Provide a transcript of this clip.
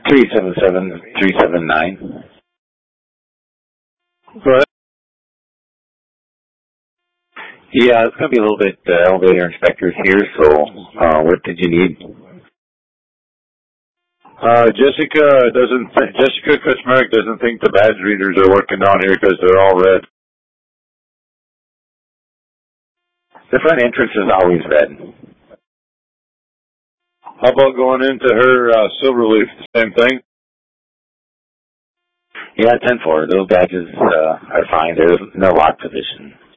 377379. Go ahead. Yeah, it's going to be a little bit elevator inspectors here, so what did you need? Jessica Kuchmarek doesn't think the badge readers are working down here because they're all red. The front entrance is always red. How about going into her Silverleaf? Same thing? Yeah, 10-4. Those badges are fine. There's no lock position.